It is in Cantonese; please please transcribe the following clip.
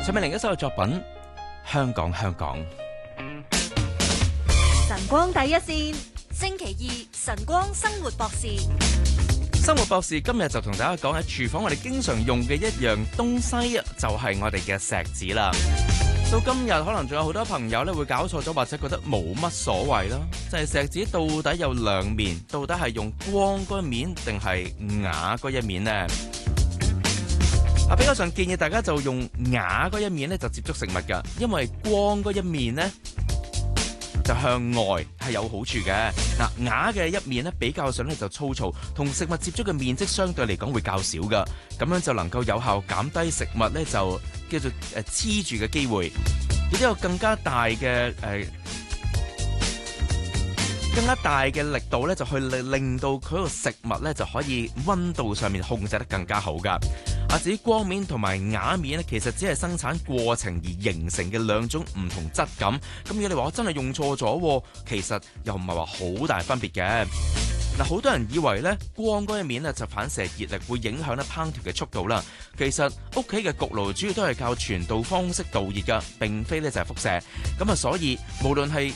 陳美玲一首嘅作品《香港香港》。 晨光第一線， 星期二晨光生活博士。 生活博士今日就同大家講喺廚房我哋經常用嘅一樣東西就係我哋嘅錫紙啦。到今日可能仲有好多朋友咧會搞錯咗，或者覺得冇乜所謂啦。就係錫紙到底有兩面，到底係用光嗰一面定係啞嗰一面呢？比較上建議大家就用啞嗰一面咧就接觸食物噶，因為光嗰一面呢就向外係有好處嘅。嗱，啞嘅一面咧比較上咧就粗糙，同食物接觸嘅面積相對嚟講會較少噶，咁樣就能夠有效減低食物咧就叫做黐住嘅機會，亦都有更加大嘅力度咧，就去令到佢個食物咧就可以溫度上面控制得更加好噶。至於光面同埋啞面咧，其實只係生產過程而形成嘅兩種唔同質感。咁如果你話我真係用錯咗，其實又唔係話好大分別嘅。嗱，好多人以為咧光嗰一面咧就反射熱力，會影響咧烹調嘅速度啦。其實屋企嘅焗爐主要都係靠傳導方式導熱噶，並非咧就係輻射。咁所以無論係